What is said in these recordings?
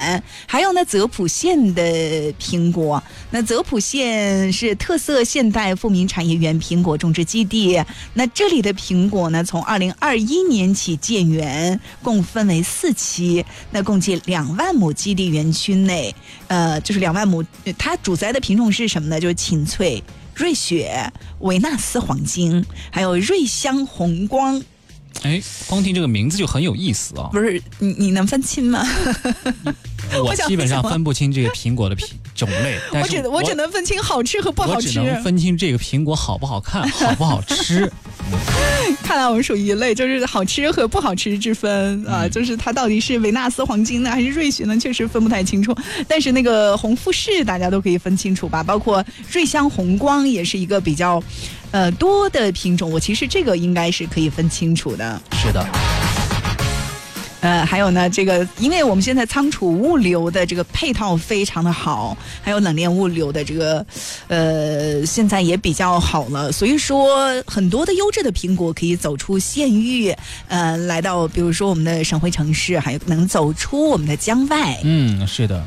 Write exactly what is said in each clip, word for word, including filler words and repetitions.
远。还有呢，泽普县的苹果，那泽普县是特色现代富民产业园苹果种植基地。那这里的苹果呢，从二零二一年起建园，共分为四期，那共计两万亩基地园区内，呃，就是两万亩。它主栽的品种是什么呢？就是芹翠、瑞雪、维纳斯黄金，还有瑞香红光。 哎，光听这个名字就很有意思啊！ 不是你，你能分清吗？ 我基本上分不清这个苹果的品种类，但是我只我只能分清好吃和不好吃， 我只能分清这个苹果好不好看，好不好吃。 看来我们属于一类，就是好吃和不好吃之分啊、呃，就是它到底是维纳斯黄金呢，还是瑞雪呢？确实分不太清楚。但是那个红富士大家都可以分清楚吧？包括瑞香红光也是一个比较呃多的品种，我其实这个应该是可以分清楚的。 是的。 呃，还有呢，这个因为我们现在仓储物流的这个配套非常的好，还有冷链物流的这个，呃，现在也比较好了，所以说很多的优质的苹果可以走出县域，呃，来到比如说我们的省会城市，还有能走出我们的疆外。 嗯，是的。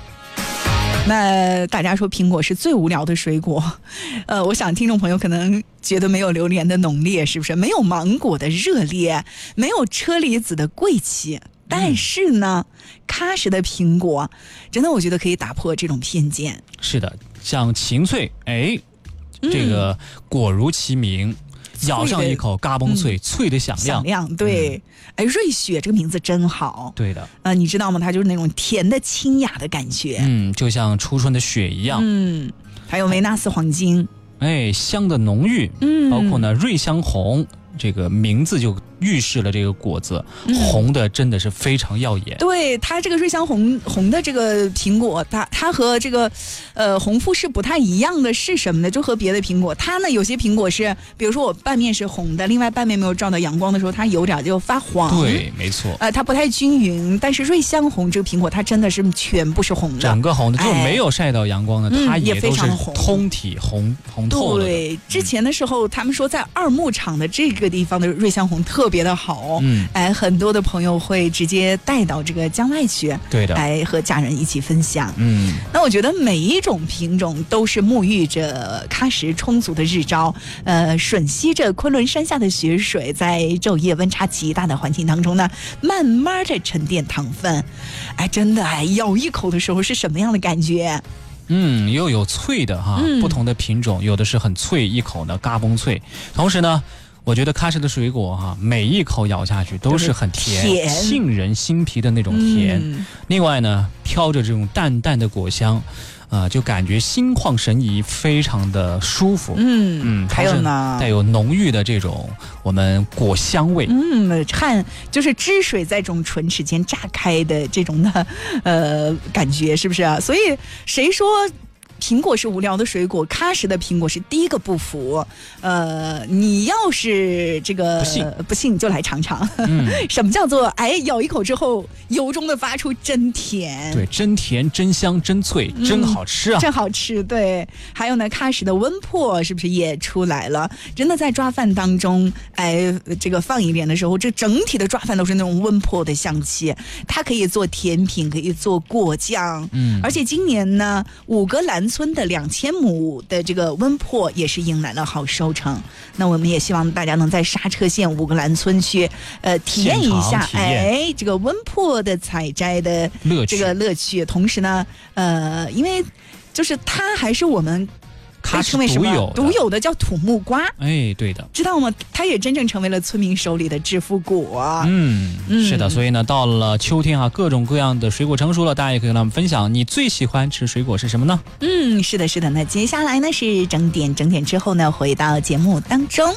那大家说苹果是最无聊的水果，呃，我想听众朋友可能觉得没有榴莲的浓烈，是不是？没有芒果的热烈，没有车厘子的贵气，但是呢，喀什的苹果，真的我觉得可以打破这种偏见。 是的，像芹翠，哎，这个果如其名。嗯，咬上一口，嘎嘣脆，嗯、脆的响亮。响亮，对。哎、嗯，瑞雪这个名字真好。 对的。 呃，你知道吗？它就是那种甜的清雅的感觉。 嗯，就像初春的雪一样。 嗯，还有维纳斯黄金。 哎，香的浓郁。嗯，包括呢瑞香红，这个名字就预示了这个果子、嗯、红的真的是非常耀眼。 对，它这个瑞香红红的这个苹果，它它和这个呃红富士不太一样的是什么呢？就和别的苹果，它呢有些苹果是，比如说我半面是红的，另外半面没有照到阳光的时候，它有点就发黄。 对，没错。 呃，它不太均匀。但是瑞香红这个苹果，它真的是全部是红的， 整个红的，就没有晒到阳光的，哎、它也都是通体红红透了。 对，之前的时候、嗯、他们说在二牧场的这个地方的瑞香红特别的好。嗯，哎，很多的朋友会直接带到这个疆外去， 对的， 来和家人一起分享。 嗯， 那我觉得每一种品种都是沐浴着喀什充足的日照，呃，吮吸着昆仑山下的雪水，在昼夜温差极大的环境当中呢，慢慢的沉淀糖分。哎，真的，哎，咬一口的时候是什么样的感觉？ 嗯，又有脆的哈、嗯，不同的品种，有的是很脆，一口呢嘎嘣脆，同时呢。我觉得喀什的水果哈、啊，每一口咬下去都是很甜， 甜沁人心脾的那种甜。嗯、另外呢，飘着这种淡淡的果香，啊、呃，就感觉心旷神怡，非常的舒服。 嗯嗯，还有呢， 带有浓郁的这种我们果香味。 嗯，汗就是汁水在这种唇齿间炸开的这种的呃感觉，是不是啊？所以谁说？苹果是无聊的水果，喀什的苹果是第一个不服。呃，你要是这个不信， 不信你就来尝尝。 嗯、 什么叫做哎咬一口之后，由衷的发出真甜？ 对，真甜、真香、真脆、嗯，真好吃啊！ 真好吃。对，还有呢，喀什的温珀是不是也出来了？真的在抓饭当中，哎，这个放一点的时候，这整体的抓饭都是那种温珀的香气。它可以做甜品，可以做果酱。嗯，而且今年呢，五格兰村的两千亩的这个温珀也是迎来了好收成。那我们也希望大家能在刹车县五格兰村去呃体验一下，哎，这个温珀的采摘的这个乐趣。同时呢，呃，因为就是它还是我们。 它是独有的， 独有的叫土木瓜。 哎，对的， 知道吗？它也真正成为了村民手里的致富果。 嗯，是的。所以呢，到了秋天啊，各种各样的水果成熟了，大家也可以跟我们分享，你最喜欢吃水果是什么呢？ 嗯，是的，是的。那接下来呢是整点，整点之后呢，回到节目当中。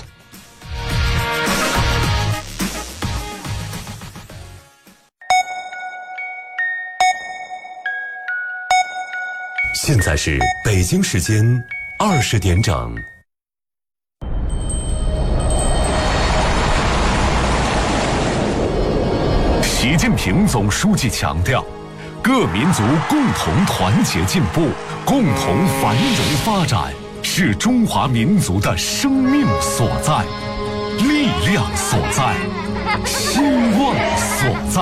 现在是北京时间二十点整。习近平总书记强调，各民族共同团结进步、共同繁荣发展，是中华民族的生命所在、力量所在、希望所在。